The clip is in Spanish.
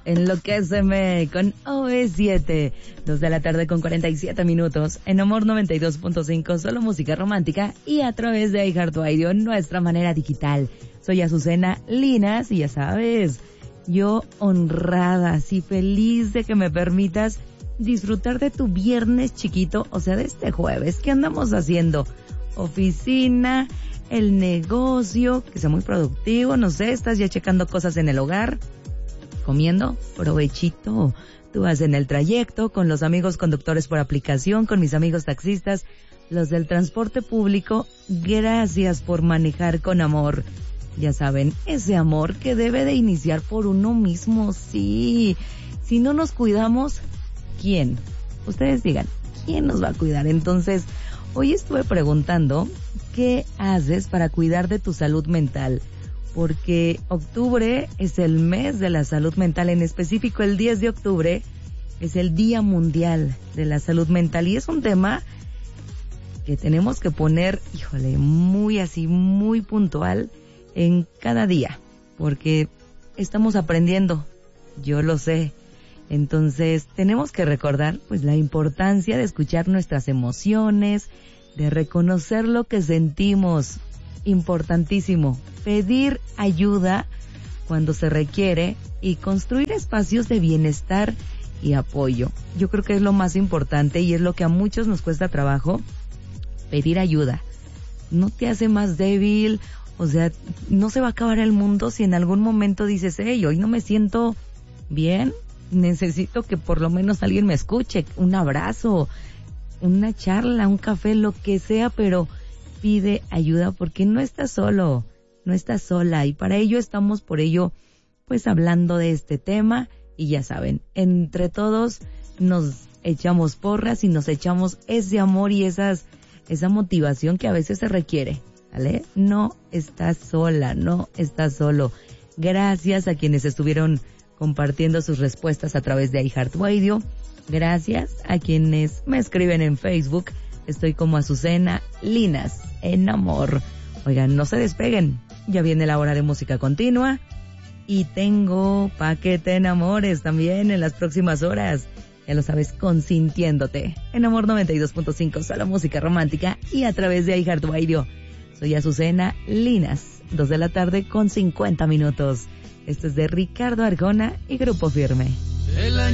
Enloquéceme con OV7, 2 de la tarde con 47 minutos, en Amor 92.5, solo música romántica y a través de iHeartRadio, nuestra manera digital. Soy Azucena Linas y ya sabes, yo honrada, así feliz de que me permitas disfrutar de tu viernes chiquito, o sea, de este jueves. ¿Qué andamos haciendo? Oficina, el negocio, que sea muy productivo, no sé, estás ya checando cosas en el hogar, comiendo, provechito. Tú vas en el trayecto, con los amigos conductores por aplicación, con mis amigos taxistas, los del transporte público, gracias por manejar con amor. Ya saben, ese amor que debe de iniciar por uno mismo, sí. Si no nos cuidamos, ¿quién? Ustedes digan, ¿quién nos va a cuidar? Entonces, hoy estuve preguntando, ¿qué haces para cuidar de tu salud mental? Porque octubre es el mes de la salud mental, en específico el 10 de octubre es el Día Mundial de la Salud Mental y es un tema que tenemos que poner, muy así, muy puntual en cada día, porque estamos aprendiendo, yo lo sé. Entonces tenemos que recordar pues la importancia de escuchar nuestras emociones, de reconocer lo que sentimos, importantísimo, pedir ayuda cuando se requiere y construir espacios de bienestar y apoyo. Yo creo que es lo más importante y es lo que a muchos nos cuesta trabajo, pedir ayuda. No te hace más débil, o sea, no se va a acabar el mundo si en algún momento dices, hey, hoy no me siento bien, necesito que por lo menos alguien me escuche, un abrazo, una charla, un café, lo que sea, pero pide ayuda porque no estás solo, no estás sola y para ello estamos por ello pues hablando de este tema y ya saben, entre todos nos echamos porras y nos echamos ese amor y esa motivación que a veces se requiere, ¿vale? No estás sola, no estás solo. Gracias a quienes estuvieron compartiendo sus respuestas a través de iHeartRadio. Gracias a quienes me escriben en Facebook. Estoy como Azucena Linas, en amor. Oigan, no se despeguen. Ya viene la hora de música continua. Y tengo paquete en amores también en las próximas horas. Ya lo sabes, consintiéndote. En Amor 92.5, solo música romántica y a través de iHeartRadio. Soy Azucena Linas, 2 de la tarde con 50 minutos. Esto es de Ricardo Arjona y Grupo Firme.